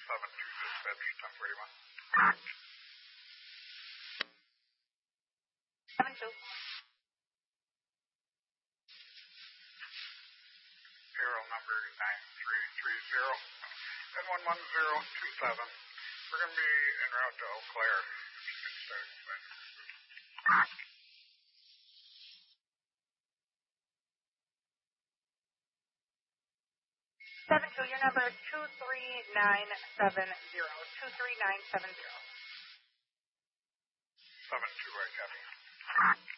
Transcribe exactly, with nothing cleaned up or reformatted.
seven two dispatch, ten forty-one. seven two. Serial number nine three three zero and one one zero two seven. We're going to be en route to Eau Claire. If you can start explaining. seven two, your number is two three nine seven zero. two three nine seven zero. seven two, I copy.